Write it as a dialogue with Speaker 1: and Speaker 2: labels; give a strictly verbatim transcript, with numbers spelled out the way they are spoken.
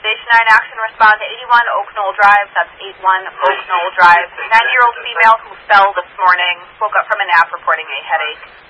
Speaker 1: Station nine action, respond to eighty-one Oak Knoll Drive. That's eighty-one Oak Knoll Drive. ninety-year-old female who fell this morning, woke up from a nap reporting a headache.